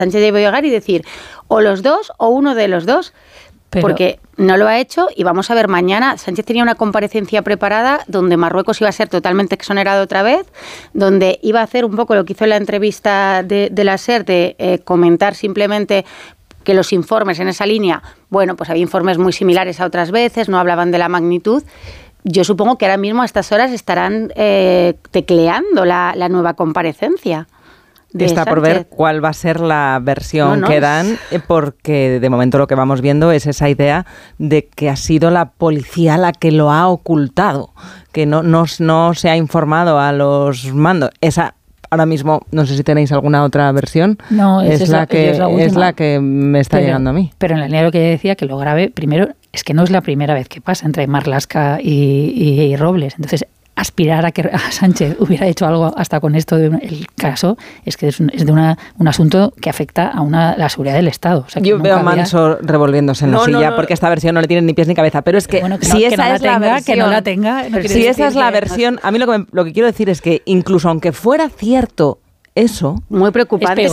Sánchez debe llegar y decir o los dos o uno de los dos. Porque no lo ha hecho y vamos a ver mañana. Sánchez tenía una comparecencia preparada donde Marruecos iba a ser totalmente exonerado otra vez, donde iba a hacer un poco lo que hizo en la entrevista de la SER, de comentar simplemente que los informes en esa línea, bueno, pues había informes muy similares a otras veces, no hablaban de la magnitud. Yo supongo que ahora mismo a estas horas estarán tecleando la nueva comparecencia. Está por ver cuál va a ser la versión que dan, porque de momento lo que vamos viendo es esa idea de que ha sido la policía la que lo ha ocultado, que no se ha informado a los mandos. Esa, ahora mismo, no sé si tenéis alguna otra versión, no, es la que me está llegando a mí. Pero en la línea lo que ella decía, que lo grave, primero, es que no es la primera vez que pasa entre Marlaska y Robles. Entonces, aspirar a que Sánchez hubiera hecho algo hasta con esto el caso es que es de un asunto que afecta a la seguridad del Estado. O sea, que yo veo a Manso revolviéndose en la silla porque esta versión no le tiene ni pies ni cabeza, pero es que si esa es la versión, que no la tenga, si esa es la versión, a mí lo que quiero decir es que incluso aunque fuera cierto eso, muy preocupante,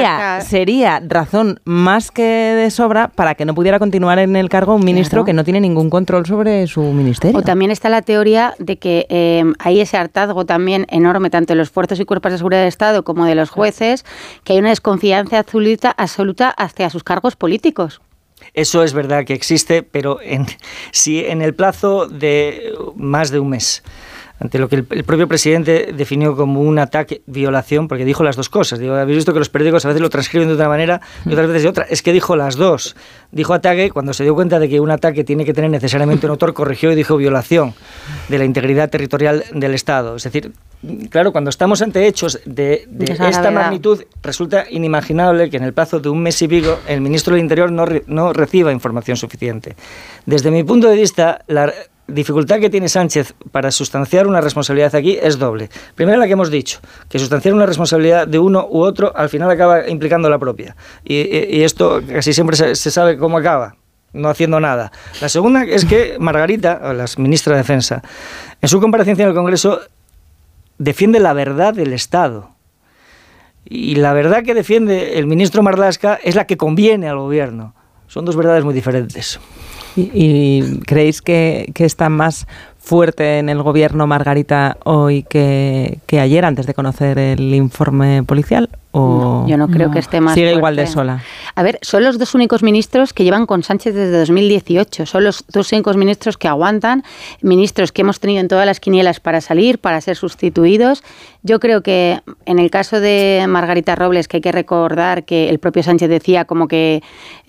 sería razón más que de sobra para que no pudiera continuar en el cargo un ministro que no tiene ningún control sobre su ministerio. O también está la teoría de que hay ese hartazgo también enorme tanto de los fuerzas y cuerpos de seguridad del Estado como de los jueces, que hay una desconfianza absoluta hacia sus cargos políticos. Eso es verdad que existe, pero si en el plazo de más de un mes, ante lo que el propio presidente definió como un ataque, violación, porque dijo las dos cosas. Habéis visto que los periódicos a veces lo transcriben de una manera y otras veces de otra. Es que dijo las dos. Dijo ataque, cuando se dio cuenta de que un ataque tiene que tener necesariamente un autor, corrigió y dijo violación de la integridad territorial del Estado. Es decir, claro, cuando estamos ante hechos de esta magnitud, resulta inimaginable que en el plazo de un mes y pico el ministro del Interior no reciba información suficiente. Desde mi punto de vista, la dificultad que tiene Sánchez para sustanciar una responsabilidad aquí es doble. Primero, la que hemos dicho, que sustanciar una responsabilidad de uno u otro al final acaba implicando la propia. Y esto casi siempre se sabe cómo acaba, no haciendo nada. La segunda es que Margarita, la ministra de Defensa, en su comparecencia en el Congreso defiende la verdad del Estado. Y la verdad que defiende el ministro Marlaska es la que conviene al gobierno. Son dos verdades muy diferentes. ¿Y creéis que está más fuerte en el gobierno Margarita hoy que ayer, antes de conocer el informe policial? ¿O yo no creo que esté más sigue fuerte. Igual de sola? A ver, son los dos únicos ministros que llevan con Sánchez desde 2018. Son los dos únicos ministros que aguantan, ministros que hemos tenido en todas las quinielas para salir, para ser sustituidos. Yo creo que en el caso de Margarita Robles, que hay que recordar que el propio Sánchez decía como que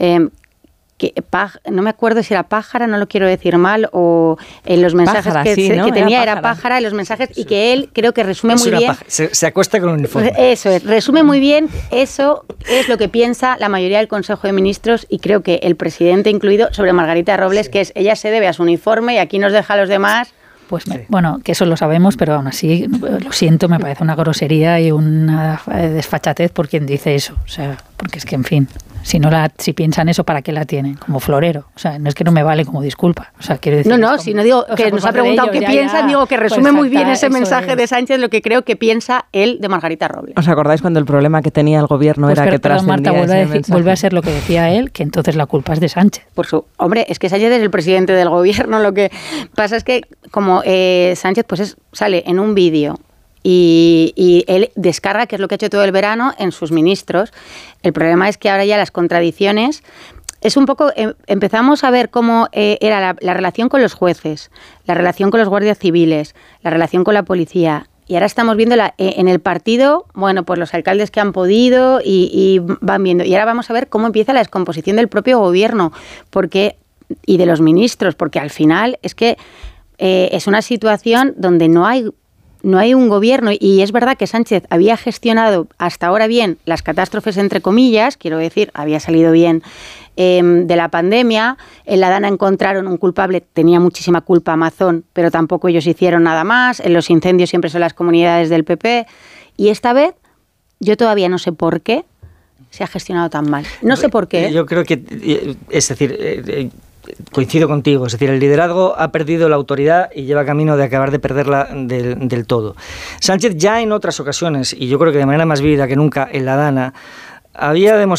no me acuerdo si era pájara, no lo quiero decir mal, o en los mensajes pájara, que tenía era pájara en los mensajes, y que él creo que resume muy bien. Se acuesta con un uniforme. Eso es, resume muy bien, eso es lo que piensa la mayoría del Consejo de Ministros, y creo que el presidente incluido, sobre Margarita Robles, que es ella se debe a su uniforme y aquí nos deja a los demás. Pues bueno, que eso lo sabemos, pero aún así, lo siento, me parece una grosería y una desfachatez por quien dice eso. O sea, porque es que, en fin, si piensan eso, ¿para qué la tienen? Como florero. O sea, no es que no me vale como disculpa. O sea, quiero decir... si no digo que nos ha preguntado qué piensan, digo que resume muy bien ese mensaje de Sánchez, lo que creo que piensa él de Margarita Robles. ¿Os acordáis cuando el problema que tenía el gobierno era que trascendía Marta, vuelve a ser lo que decía él, que entonces la culpa es de Sánchez? Hombre, es que Sánchez es el presidente del gobierno. Lo que pasa es que como Sánchez sale en un vídeo y él descarga, que es lo que ha hecho todo el verano, en sus ministros. El problema es que ahora ya las contradicciones es un poco... empezamos a ver cómo era la relación con los jueces, la relación con los guardias civiles, la relación con la policía. Y ahora estamos viendo en el partido, bueno, pues los alcaldes que han podido y van viendo. Y ahora vamos a ver cómo empieza la descomposición del propio gobierno y de los ministros, porque al final es que es una situación donde no hay un gobierno, y es verdad que Sánchez había gestionado hasta ahora bien las catástrofes, entre comillas, quiero decir, había salido bien de la pandemia. En la Dana encontraron un culpable, tenía muchísima culpa Amazon, pero tampoco ellos hicieron nada más. En los incendios siempre son las comunidades del PP, y esta vez yo todavía no sé por qué se ha gestionado tan mal. No sé por qué. Yo creo que, es decir, coincido contigo, es decir, el liderazgo ha perdido la autoridad y lleva camino de acabar de perderla del todo. Sánchez ya en otras ocasiones, y yo creo que de manera más vívida que nunca en la Dana, había demostrado